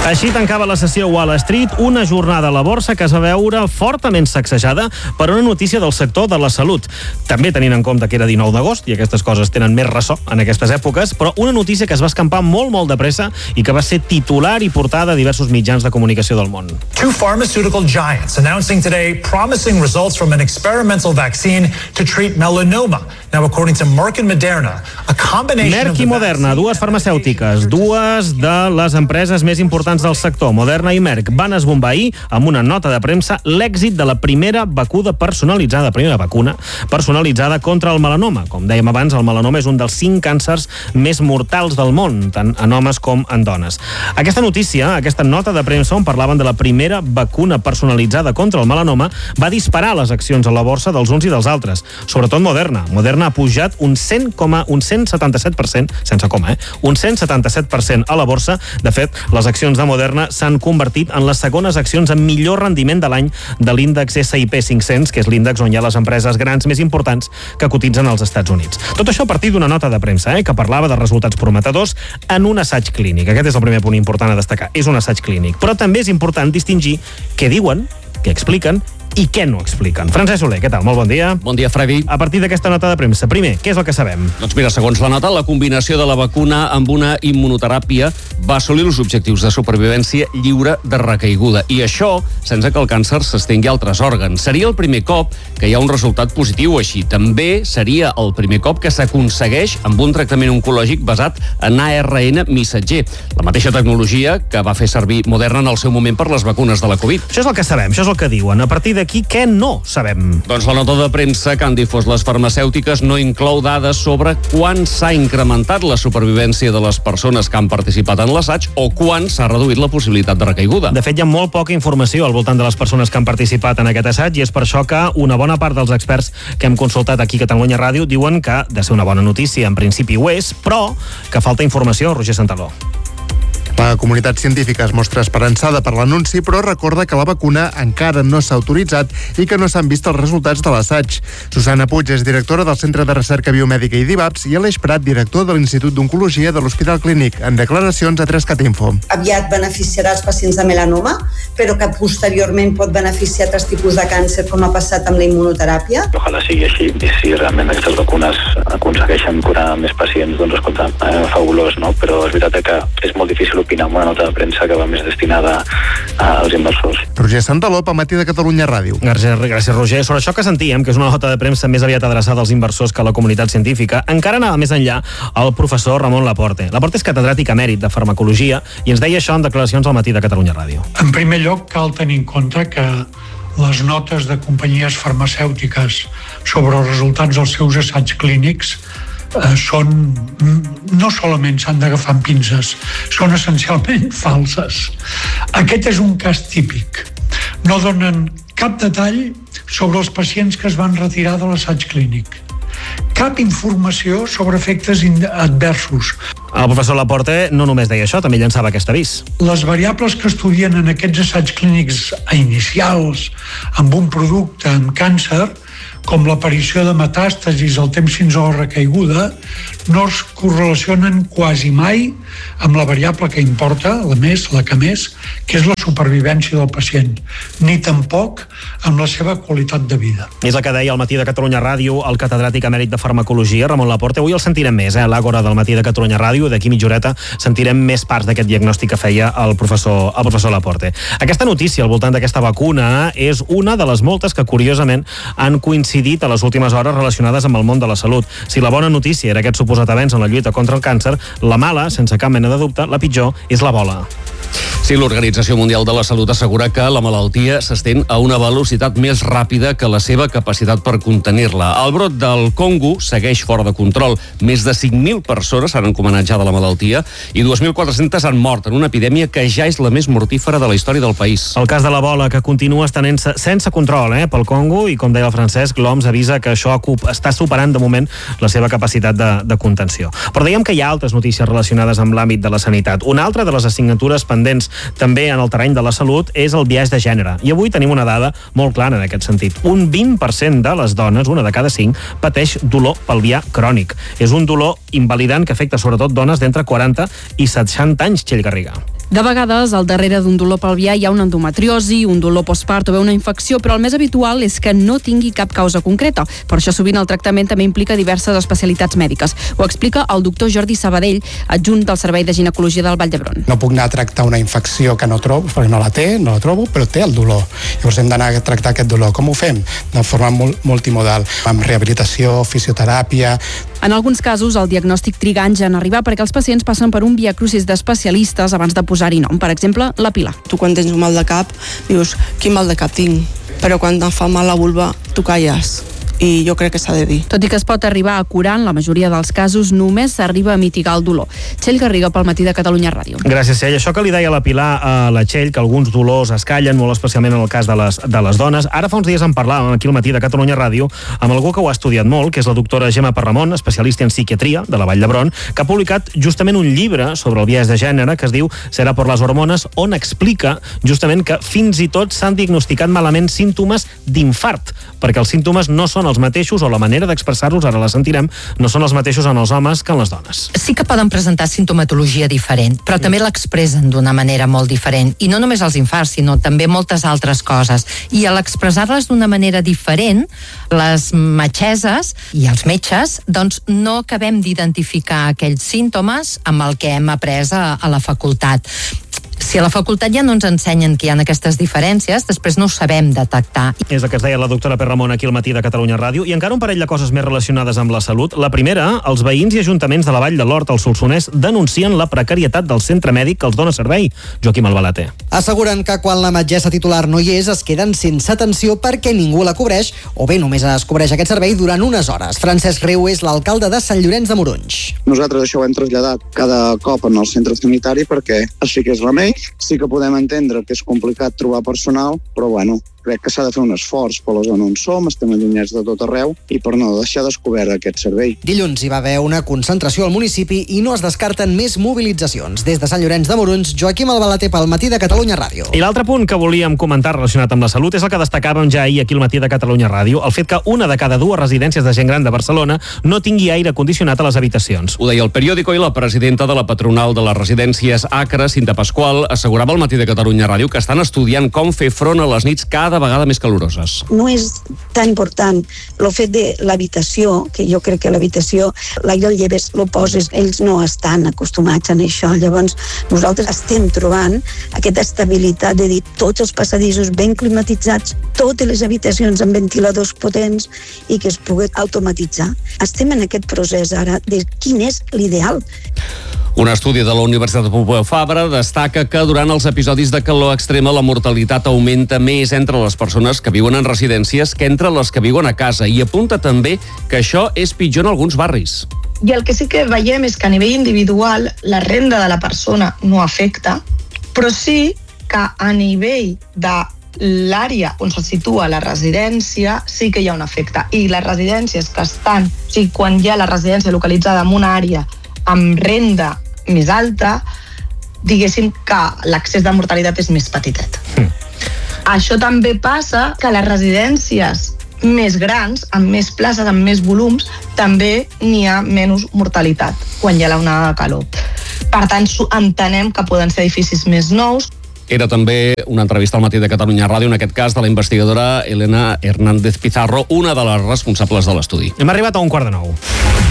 Així tancava la sessió Wall Street, una jornada a la borsa que es va veure fortament sacsejada per una notícia del sector de la salut. També tenint en compte que era 19 d'agost, i aquestes coses tenen més ressò en aquestes èpoques, però una notícia que es va escampar molt de pressa i que va ser titular i portada a diversos mitjans de comunicació del món. Two pharmaceutical giants announcing today promising results from an experimental vaccine to treat melanoma. Now, according to Merck and Moderna, a combination Merck i Moderna, dues farmacèutiques, dues de les empreses més importants del sector, Moderna i Merck, van esbombar ahir amb una nota de premsa l'èxit de la primera vacuna personalitzada contra el melanoma. Com dèiem abans, el melanoma és un dels 5 càncers més mortals del món, tant en homes com en dones. Aquesta notícia, aquesta nota de premsa on parlaven de la primera vacuna personalitzada contra el melanoma, va disparar les accions a la borsa dels uns i dels altres, sobretot Moderna. Moderna ha pujat un 177%, sense coma, un 177% a la borsa. De fet, les accions de Moderna s'han convertit en les segones accions amb millor rendiment de l'any de l'índex S&P 500, que és l'índex on hi ha les empreses grans més importants que cotitzen als Estats Units. Tot això a partir d'una nota de premsa que parlava de resultats prometedors en un assaig clínic. Aquest és el primer punt important a destacar. És un assaig clínic. Però també és important distingir què diuen, què expliquen i què no expliquen. Francesc Soler, què tal? Molt bon dia. Bon dia, Freddy. A partir d'aquesta nota de premsa, primer, què és el que sabem? Doncs mira, segons la nota, la combinació de la vacuna amb una immunoteràpia va assolir els objectius de supervivència lliure de recaiguda. I això sense que el càncer s'estengui a altres òrgans. Seria el primer cop que hi ha un resultat positiu així. També seria el primer cop que s'aconsegueix amb un tractament oncològic basat en ARN missatger, la mateixa tecnologia que va fer servir Moderna en el seu moment per les vacunes de la Covid. Això és el que sabem, això és el que diuen. A partir d'aquí, què no sabem? Doncs la nota de premsa que han difós les farmacèutiques no inclou dades sobre quan s'ha incrementat la supervivència de les persones que han participat en l'assaig o quan s'ha reduït la possibilitat de recaiguda. De fet, hi ha molt poca informació al voltant de les persones que han participat en aquest assaig i és per això que una bona part dels experts que hem consultat aquí a Catalunya Ràdio diuen que de ser una bona notícia, en principi ho és, però que falta informació. Roger Santaló. La comunitat científica es mostra esperançada per l'anunci, però recorda que la vacuna encara no s'ha autoritzat i que no s'han vist els resultats de l'assaig. Susana Puig és directora del Centre de Recerca Biomèdica i d'IVAPS i Aleix Prat, director de l'Institut d'Oncologia de l'Hospital Clínic, en declaracions a 3CAT Info. Aviat beneficiarà els pacients de melanoma, però que posteriorment pot beneficiar altres tipus de càncer, com ha passat amb la immunoteràpia. Ojalà sigui així, i si realment aquestes vacunes aconsegueixen curar més pacients, doncs escolta, fabulós, no? Però és veritat que és molt difícil opinar amb una nota de premsa que va més destinada als inversors. Roger Santaló, al matí de Catalunya Ràdio. Gràcies, Roger. Sobre això que sentíem, que és una nota de premsa més aviat adreçada als inversors que a la comunitat científica, encara anava més enllà el professor Ramon Laporte. Laporte és catedràtic emèrit de farmacologia i ens deia això en declaracions al matí de Catalunya Ràdio. En primer lloc, cal tenir en compte que les notes de companyies farmacèutiques sobre els resultats dels seus assaigs clínics no solament s'han d'agafar amb pinces, són essencialment falses. Aquest és un cas típic. No donen cap detall sobre els pacients que es van retirar de l'assaig clínic. Cap informació sobre efectes adversos. El professor Laporte no només deia això, també llançava aquest avís. Les variables que estudien en aquests assaigs clínics inicials amb un producte amb càncer, com l'aparició de metàstasis al temps fins a la recaiguda, no es correlacionen quasi mai amb la variable que importa, la que més, que és la supervivència del pacient, ni tampoc amb la seva qualitat de vida. És el que deia al matí de Catalunya Ràdio el catedràtic emèrit de farmacologia, Ramon Laporte. Avui el sentirem més, a l'Àgora del matí de Catalunya Ràdio. D'aquí mitja horeta sentirem més parts d'aquest diagnòstic que feia el professor Laporte. Aquesta notícia al voltant d'aquesta vacuna és una de les moltes que, curiosament, han coincidit a les últimes hores relacionades amb el món de la salut. Si la bona notícia era aquest suposat avenç en la lluita contra el càncer, la mala, sense cap mena de dubte, la pitjor, és l'Ebola. Sí, l'Organització Mundial de la Salut assegura que la malaltia s'estén a una velocitat més ràpida que la seva capacitat per contenir-la. El brot del Congo segueix fora de control. Més de 5.000 persones s'han encomanat ja de la malaltia i 2.400 han mort en una epidèmia que ja és la més mortífera de la història del país. El cas de l'Ebola, que continua estenent-se sense control pel Congo, i com deia el Francesc, l'OMS avisa que això està superant de moment la seva capacitat de contenció. Però dèiem que hi ha altres notícies relacionades amb l'àmbit de la sanitat. Una altra de les assignatures pendents també en el terreny de la salut és el biaix de gènere. I avui tenim una dada molt clara en aquest sentit. Un 20% de les dones, una de cada 5, pateix dolor pelvià crònic. És un dolor invalidant que afecta sobretot dones d'entre 40 i 60 anys, Txell Garriga. De vegades, al darrere d'un dolor pelvià hi ha una endometriosi, un dolor postpart o bé una infecció, però el més habitual és que no tingui cap causa concreta. Per això sovint el tractament també implica diverses especialitats mèdiques. Ho explica el doctor Jordi Sabadell, adjunt del Servei de Ginecologia del Vall d'Hebron. No puc anar a tractar una infecció que no trobo, perquè no la trobo, però té el dolor. Llavors hem d'anar a tractar aquest dolor. Com ho fem? De forma multimodal, amb rehabilitació, fisioteràpia. En alguns casos, el diagnòstic triga anys en arribar perquè els pacients passen per un viacrucis d'especialistes abans de posar-hi nom. Per exemple, la Pilar. Tu quan tens un mal de cap, dius, quin mal de cap tinc? Però quan et fa mal la vulva, tu calles. I jo crec que s'ha de dir. Tot i que es pot arribar a curar, en la majoria dels casos només s'arriba a mitigar el dolor. Txell Garriga pel Matí de Catalunya Ràdio. Gràcies, Txell. Això que li deia la Pilar a la Txell, que alguns dolors es callen, molt especialment en el cas de les dones. Ara fa uns dies en parlàvem aquí al Matí de Catalunya Ràdio amb algú que ho ha estudiat molt, que és la doctora Gemma Parramon, especialista en psiquiatria de la Vall d'Hebron, que ha publicat justament un llibre sobre el biaix de gènere que es diu Serà por les hormones, on explica justament que fins i tot s'han diagnosticat malament símptomes d'infart, perquè els símptomes no són els mateixos, o la manera d'expressar-los, ara la sentirem, no són els mateixos en els homes que en les dones. Sí que poden presentar sintomatologia diferent, però també l'expressen d'una manera molt diferent. I no només els infarts, sinó també moltes altres coses. I a l'expressar-les d'una manera diferent, les metgesses i els metges, doncs no acabem d'identificar aquells símptomes amb el que hem après a la facultat. Si a la facultat ja no ens ensenyen que hi ha aquestes diferències, després no ho sabem detectar. És el que es deia la doctora Parramon aquí al Matí de Catalunya Ràdio. I encara un parell de coses més relacionades amb la salut. La primera, els veïns i ajuntaments de la Vall de l'Hort, al Solsonès, denuncien la precarietat del centre mèdic que els dona servei. Joaquim Albalater. Asseguren que quan la metgessa titular no hi és, es queden sense atenció perquè ningú la cobreix, o bé només es cobreix aquest servei durant unes hores. Francesc Riu és l'alcalde de Sant Llorenç de Morunys. Nosaltres això ho hem traslladat cada cop en el centre sanitari perquè així que és remei. Sí que podem entendre que és complicat trobar personal, però bueno, crec que s'ha de fer un esforç per la zona on som, estem allunyats de tot arreu i per no deixar descobert aquest servei. Dilluns hi va haver una concentració al municipi i no es descarten més mobilitzacions. Des de Sant Llorenç de Morunys, Joaquim Albalater pel Matí de Catalunya Ràdio. I l'altre punt que volíem comentar relacionat amb la salut és el que destacàvem ja ahir aquí al Matí de Catalunya Ràdio, el fet que una de cada dues residències de gent gran de Barcelona no tingui aire condicionat a les habitacions. Ho deia el periòdico i la presidenta de la patronal de les residències Acra, Cinta Pasqual, assegurava al Matí de Catalunya Ràdio que estan estudiant com fer front a les nits cada vegada més caloroses. No és tan important el fet de l'habitació, que jo crec que l'habitació, l'aire el lleves, lo poses, ells no estan acostumats a això. Llavors, nosaltres estem trobant aquesta estabilitat de dir tots els passadissos ben climatitzats, totes les habitacions amb ventiladors potents i que es pugui automatitzar. Estem en aquest procés ara de quin és l'ideal. Un estudi de la Universitat Pompeu Fabra destaca que durant els episodis de calor extrema la mortalitat augmenta més entre les persones que viuen en residències que entre les que viuen a casa i apunta també que això és pitjor en alguns barris. I el que sí que veiem és que a nivell individual la renda de la persona no afecta, però sí que a nivell de l'àrea on se situa la residència sí que hi ha un efecte. I les residències que estan, o sigui, quan hi ha la residència localitzada en una àrea amb renda més alta, diguéssim que l'accés de mortalitat és més petitet. Això també passa que les residències més grans, amb més places, amb més volums, també n'hi ha menys mortalitat quan hi ha la onada de calor. Per tant, entenem que poden ser edificis més nous. Era també una entrevista al Matí de Catalunya Ràdio, en aquest cas de la investigadora Elena Hernández Pizarro, una de les responsables de l'estudi. Hem arribat a 8:45.